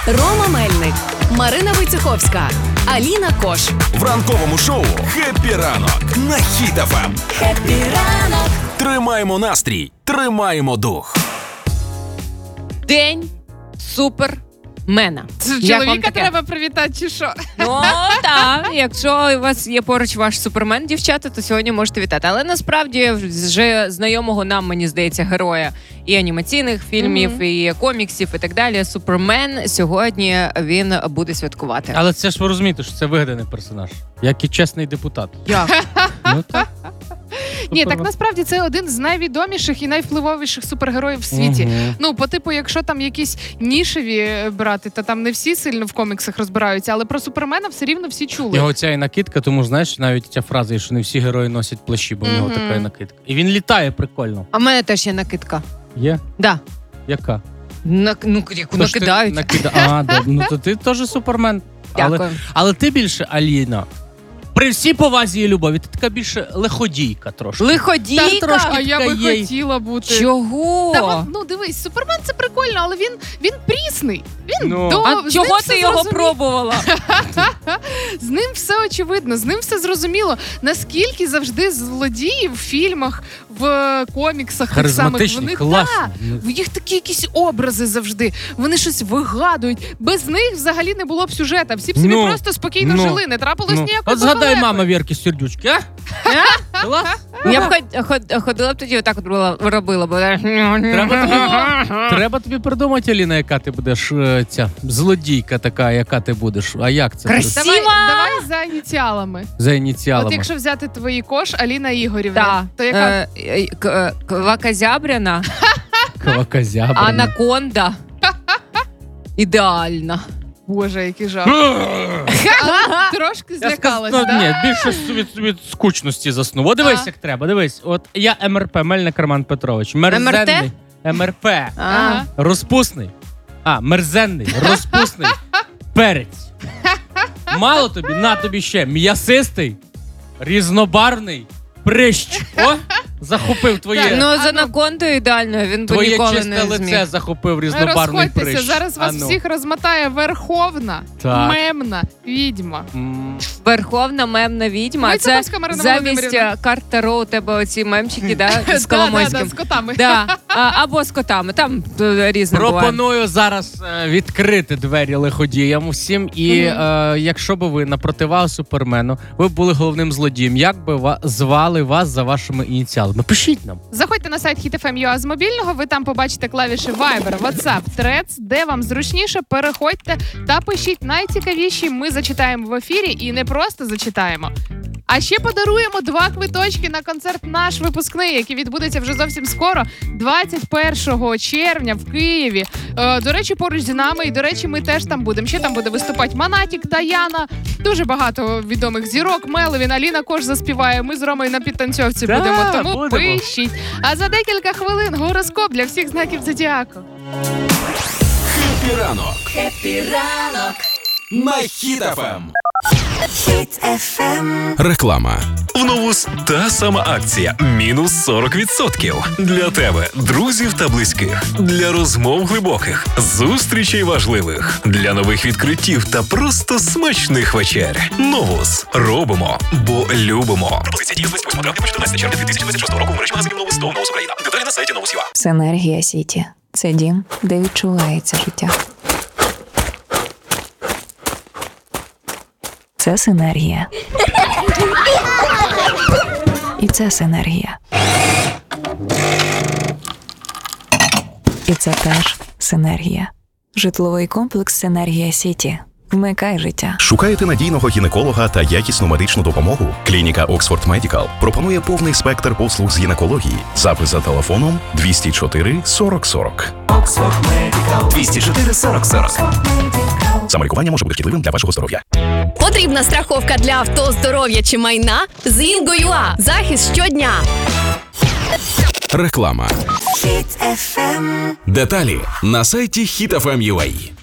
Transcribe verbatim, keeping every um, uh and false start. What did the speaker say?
Рома Мельник, Марина Войцеховська, Аліна Кош. В ранковому шоу «Хеппі ранок» на Хіт еф ем. Хеппі ранок. Тримаємо настрій, тримаємо дух. День супермена. Це чоловіка треба привітати, чи що? Ну, так. Якщо у вас є поруч ваш супермен, дівчата, то сьогодні можете вітати. Але насправді вже знайомого нам, мені здається, героя і анімаційних фільмів, mm-hmm. і коміксів, і так далі. Супермен сьогодні він буде святкувати. Але це ж ви розумієте, що це вигаданий персонаж. Як і чесний депутат. Як? Ну так. Ні, так насправді це один з найвідоміших і найвпливовіших супергероїв в світі. Угу. Ну, по типу, якщо там якісь нішеві брати, то там не всі сильно в коміксах розбираються, але про Супермена все рівно всі чули. Його ця і накидка, тому, знаєш, навіть ця фраза, що не всі герої носять плащі, бо в нього Мгм. така накидка. І він літає прикольно. А в мене теж є накидка. Є? Да. Яка? На, ну, яку То ж ти накидають. Накида... А, да. Ну то ти теж супермен. Дякую. Але, але ти більше, Аліна, при всій повазі і любові, ти така більше лиходійка трошки. Лиходійка? Та трошки А я би така є. хотіла бути. Чого? Та, вон, ну дивись, Супермен це прикольно, але він, він прісний. Він Ну. до... А з чого ним ти все його зрозуміло. пробувала? З ним все очевидно, з ним все зрозуміло. Наскільки завжди злодії в фільмах, в коміксах тих самих, Харизматичні, вони класні. та, в їх такі якісь образи завжди. Вони щось вигадують. Без них взагалі не було б сюжета. Всі б собі Ну, просто спокійно ну, жили, не трапилось Ну, ніякого от згадай халепи. мама Вірки Сердючки, а? Клас? Я б ход- ход- ходила б тоді отак от робила- робила. бо- Треба тобі, треба тобі придумати, Аліна, яка ти будеш е, ця злодійка така, яка ти будеш. А як це? Красиво. Давай, Сіма! давай за ініціалами. За ініціалами. От якщо взяти твої кош, Аліна Ігорівна, Так. то яка? Е, е, к- е, Квакозябряна, Квакозябра. анаконда. Ідеальна. Боже, який жах. Трошки Я сказ... злякалась, ну, да? Ні, більше від, від скучності заснув. О, дивись, А. як треба, дивись. От я ем ер пе, Мельник Роман Петрович. Мерзенний. ем ер пе. Ага. Розпусний. А, мерзенний, розпусний. Перець. Мало тобі, на тобі ще. М'ясистий, різнобарвний, прищ. О, захопив твоє. Так, Ну, а з ну. анакондою ідеально, він би Твоє ніколи чисте не лице зміг. захопив різнобарний прищ. Розходьтеся, зараз вас А ну. всіх розмотає верховна, Так. мемна відьма. М, Верховна мемна відьма. Це Войцеховська Марина замість Володимирівна. Картеро у тебе оці мемчики, да, з Да, да, да, Коломойським. з котами. Да. А, або з котами, там е, різне буває. Пропоную зараз е, відкрити двері лиходіям усім. І Мгм. е, якщо б ви на противагу Супермену, ви б були головним злодієм, як би ва- звали вас за вашими ініціалами? Пишіть нам. Заходьте на сайт хіт еф ем точка ю а з мобільного, ви там побачите клавіші Viber, WhatsApp, Threads, де вам зручніше, переходьте та пишіть найцікавіші, ми зачитаємо в ефірі і не просто зачитаємо. А ще подаруємо два квиточки на концерт «Наш випускний», який відбудеться вже зовсім скоро, двадцять першого червня в Києві. Е, до речі, поруч з нами, і, до речі, ми теж там будемо. Ще там буде виступати Монатік, Таяна, дуже багато відомих зірок, Меловін, Аліна Кош заспіває, ми з Ромою на підтанцьовці Да, будемо, тому будемо. пишіть. А за декілька хвилин гороскоп для всіх знаків зодіаку. Хеппі ранок. Хеппі ранок. На Хіт еф ем. Реклама. В Новус та сама акція. Мінус сорок відсотків. Для тебе, друзів та близьких. Для розмов глибоких, зустрічей важливих. Для нових відкриттів та просто смачних вечер. Новус. Робимо, бо любимо. Пропозиція діє з двадцять восьмого травня по чотирнадцяте червня дві тисячі двадцять шостого року в мережі магазинів Новус та Новус Україна. Деталі на сайті Новус.ua. Синергія Сіті – це дім, де відчувається життя. Це синергія. І це синергія. І це теж синергія. Житловий комплекс «Синергія Сіті». Вмикай життя. Шукаєте надійного гінеколога та якісну медичну допомогу? Клініка Oxford Medical пропонує повний спектр послуг з гінекології. Запис за телефоном двісті чотири сорок сорок. Oxford Medical. двісті чотири сорок сорок. Самолікування може бути шкідливим для вашого здоров'я. Потрібна страховка для авто, здоров'я чи майна? З Інго.ua. Захист щодня. Реклама. Деталі на сайті хіт еф ем точка ю а.